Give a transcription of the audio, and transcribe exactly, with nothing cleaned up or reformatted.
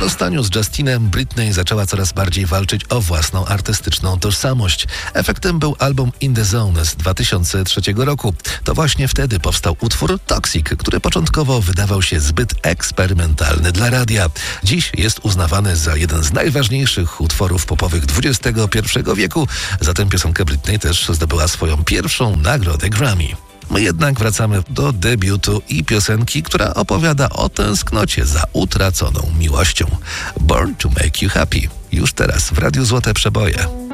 rozstaniu z Justinem Britney zaczęła coraz bardziej walczyć o własną artystyczną tożsamość. Efektem był album In The Zone z dwa tysiące trzeciego roku. To właśnie wtedy powstał utwór Toxic, który początkowo wydawał się zbyt eksperymentalny dla radia. Dziś jest uznawany za jeden z najważniejszych utworów popowych dwudziestego pierwszego wieku. Zatem piosenka Britney też zdobyła swoją pierwszą nagrodę Grammy. My jednak wracamy do debiutu i piosenki, która opowiada o tęsknocie za utraconą miłością. Born to Make You Happy. Już teraz w Radiu Złote Przeboje.